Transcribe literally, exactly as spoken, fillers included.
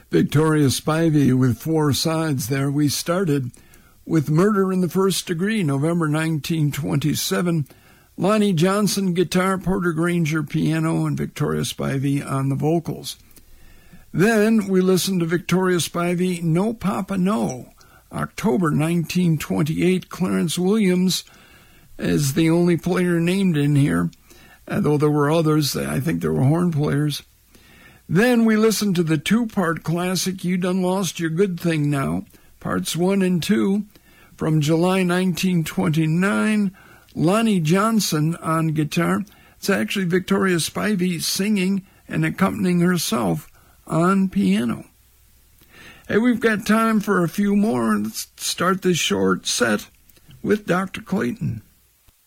Victoria Spivey with Four Sides there. We started with Murder in the First Degree, November nineteen twenty-seven. Lonnie Johnson, guitar, Porter Granger, piano, and Victoria Spivey on the vocals. Then we listened to Victoria Spivey, No Papa No, October nineteen twenty-eight. Clarence Williams is the only player named in here, though there were others. I think there were horn players. Then we listened to the two-part classic, You Done Lost Your Good Thing Now, parts one and two, from July nineteen twenty-nine. Lonnie Johnson on guitar. It's actually Victoria Spivey singing and accompanying herself on piano. Hey, we've got time for a few more. Let's start this short set with Doctor Clayton.